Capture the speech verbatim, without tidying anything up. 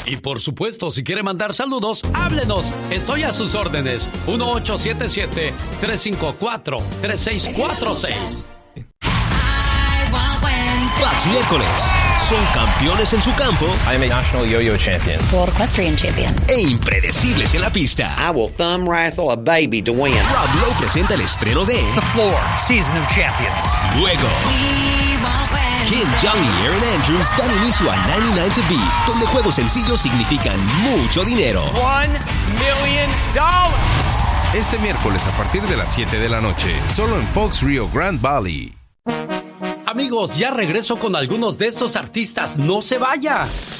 Y por supuesto, si quiere mandar saludos, háblenos. Estoy a sus órdenes. uno ocho siete siete, tres cinco cuatro, tres seis cuatro seis. Fox Miércoles. Son campeones en su campo. I am a national yo-yo champion. World Equestrian Champion. E impredecibles en la pista. I will thumb wrestle a baby to win. Rob Lowe presenta el estreno de The Floor, Season of Champions. Luego, Kim Jong y Erin Andrews dan inicio a noventa y nueve to Beat, donde juegos sencillos significan mucho dinero. One million dollars. Este miércoles a partir de las siete de la noche, solo en Fox Rio Grande Valley. Amigos, ya regreso con algunos de estos artistas. ¡No se vaya!